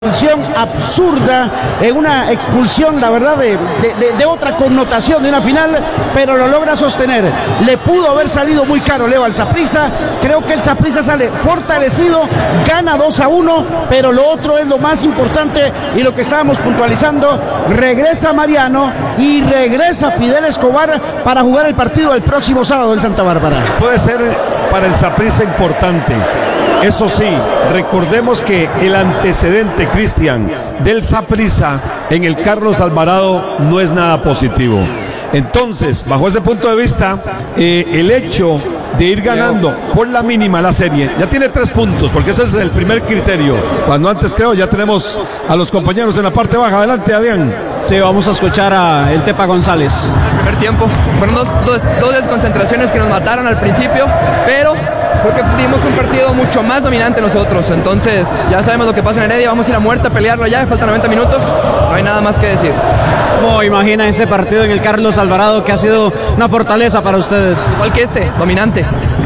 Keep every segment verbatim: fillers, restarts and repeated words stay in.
Expulsión absurda, en una expulsión, la verdad, de, de, de, de otra connotación de una final, pero lo logra sostener. Le pudo haber salido muy caro, Leo, al Saprissa. Creo que el Saprissa sale fortalecido, gana dos a uno, pero lo otro es lo más importante y lo que estábamos puntualizando. Regresa Mariano y regresa Fidel Escobar para jugar el partido el próximo sábado en Santa Bárbara. Puede ser para el Saprissa importante. Eso sí, recordemos que el antecedente, Cristian, del Saprissa en el Carlos Alvarado no es nada positivo. Entonces, bajo ese punto de vista, eh, el hecho de ir ganando por la mínima la serie, ya tiene tres puntos, porque ese es el primer criterio. Cuando antes creo ya tenemos a los compañeros en la parte baja. Adelante, Adrián. Sí, vamos a escuchar a el Tepa González. El primer tiempo, fueron dos, dos, dos desconcentraciones que nos mataron al principio, pero creo que dimos un partido mucho más dominante nosotros. Entonces, ya sabemos lo que pasa en Heredia, vamos a ir a muerte a pelearlo ya, faltan noventa minutos, no hay nada más que decir. ¿Cómo imagina ese partido en el Carlos Alvarado, que ha sido una fortaleza para ustedes? Igual que este, dominante.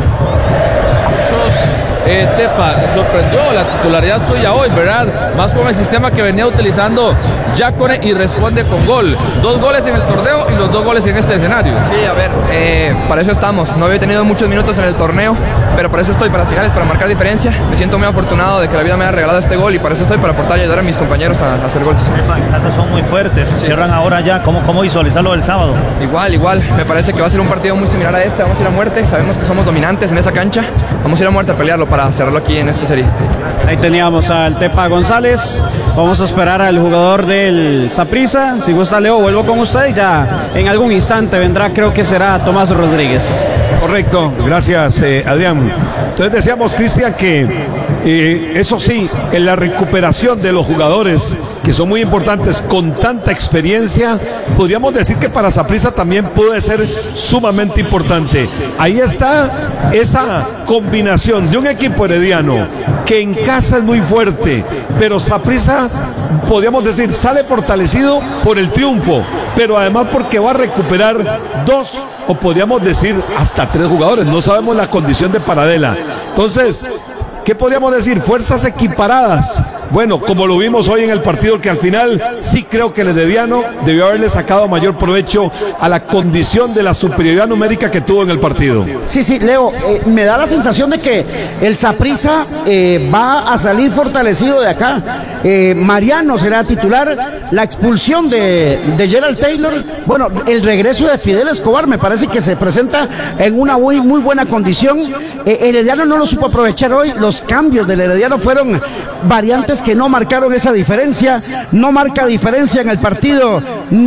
Eh, Tepa, sorprendió la titularidad suya hoy, ¿verdad? Más con el sistema que venía utilizando Yacone y responde con gol. Dos goles en el torneo y los dos goles en este escenario. Sí, a ver, eh, para eso estamos. No había tenido muchos minutos en el torneo, pero para eso estoy, para las finales, para marcar diferencia. Me siento muy afortunado de que la vida me haya regalado este gol y para eso estoy, para aportar y ayudar a mis compañeros a, a hacer goles. Tepa, en casa son muy fuertes, sí. Cierran ahora ya. ¿Cómo, ¿Cómo visualizarlo el sábado? Igual, igual. Me parece que va a ser un partido muy similar a este. Vamos a ir a muerte. Sabemos que somos dominantes en esa cancha. Vamos a ir a muerte a pelearlo para cerrarlo aquí en esta serie. Ahí teníamos al Tepa González. Vamos a esperar al jugador del Saprissa. Si gusta, Leo, vuelvo con usted y ya en algún instante vendrá, creo que será Tomás Rodríguez. Correcto, gracias, eh, Adrián. Entonces decíamos, Cristian, que eh, eso sí, en la recuperación de los jugadores que son muy importantes con tanta experiencia, podríamos decir que para Saprissa también puede ser sumamente importante. Ahí está esa combinación de un equipo herediano que en casa es muy fuerte, pero Saprissa, podríamos decir, sale fortalecido por el triunfo, pero además porque va a recuperar dos, o podríamos decir hasta tres jugadores. No sabemos la condición de Paradela. Entonces, ¿qué podríamos decir? Fuerzas equiparadas. Bueno, como lo vimos hoy en el partido, que al final sí creo que el herediano debió haberle sacado mayor provecho a la condición de la superioridad numérica que tuvo en el partido. Sí, sí, Leo, eh, me da la sensación de que el Saprissa eh, va a salir fortalecido de acá. Eh, Mariano será titular. La expulsión de, de Gerald Taylor, bueno, el regreso de Fidel Escobar me parece que se presenta en una muy, muy buena condición. Eh, Herediano no lo supo aprovechar hoy. Los cambios del Herediano fueron variantes que no marcaron esa diferencia. No marca diferencia en el partido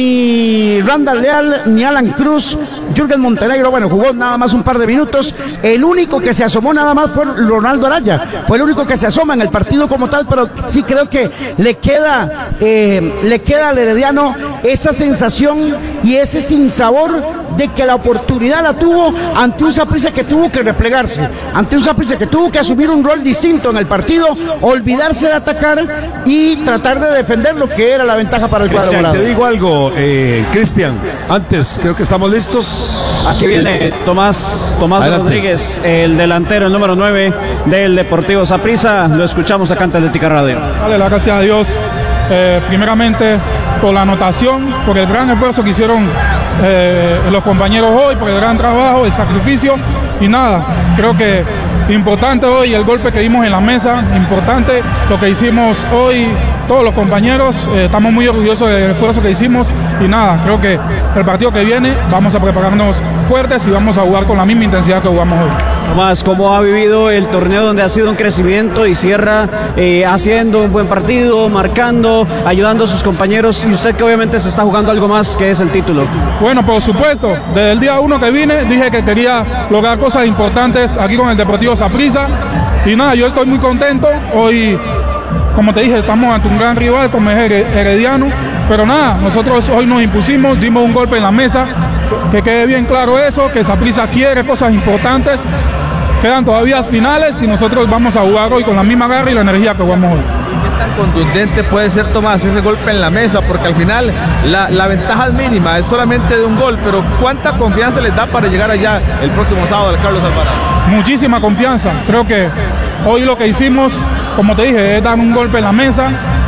ni Randall Leal ni Alan Cruz. Jürgen Montenegro, bueno, jugó nada más un par de minutos. El único que se asomó nada más fue Ronaldo Araya. Fue el único que se asoma en el partido como tal, pero sí creo que le queda, eh, le queda al Herediano esa sensación y ese sinsabor de que la oportunidad la tuvo ante un Saprissa que tuvo que replegarse, ante un Saprissa que tuvo que asumir un rol distinto en el partido, olvidarse de atacar y tratar de defender lo que era la ventaja para el cuadro morado. Te digo algo, eh, Cristian, antes creo que estamos listos. Aquí viene Tomás, Tomás Rodríguez, el delantero, el número nueve del Deportivo Saprissa. Lo escuchamos acá en Atlética Radio. Dale la gracias a Dios, eh, primeramente por la anotación, por el gran esfuerzo que hicieron eh, los compañeros hoy, por el gran trabajo, el sacrificio y nada, creo que importante hoy el golpe que dimos en la mesa, importante lo que hicimos hoy todos los compañeros, eh, estamos muy orgullosos del esfuerzo que hicimos y nada, creo que el partido que viene vamos a prepararnos fuertes y vamos a jugar con la misma intensidad que jugamos hoy. Tomás, ¿cómo ha vivido el torneo donde ha sido un crecimiento y cierra eh, haciendo un buen partido, marcando, ayudando a sus compañeros y usted que obviamente se está jugando algo más que es el título? Bueno, por supuesto, desde el día uno que vine dije que quería lograr cosas importantes aquí con el Deportivo Saprissa y nada, yo estoy muy contento. Hoy, como te dije, estamos ante un gran rival como es Herediano, pero nada, nosotros hoy nos impusimos, dimos un golpe en la mesa, que quede bien claro eso, que Saprissa quiere cosas importantes. Quedan todavía finales y nosotros vamos a jugar hoy con la misma garra y la energía que jugamos hoy. ¿Qué tan contundente puede ser, Tomás, ese golpe en la mesa? Porque al final la, la ventaja es mínima, es solamente de un gol, pero ¿cuánta confianza les da para llegar allá el próximo sábado al Carlos Alvarado? Muchísima confianza. Creo que hoy lo que hicimos, como te dije, es dar un golpe en la mesa.